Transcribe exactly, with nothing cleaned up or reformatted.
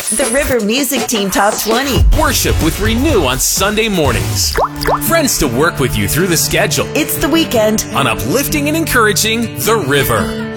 The River Music Team Top twenty. Worship with Renew on Sunday mornings. Friends to work with you through the schedule. It's the weekend on uplifting and encouraging The River.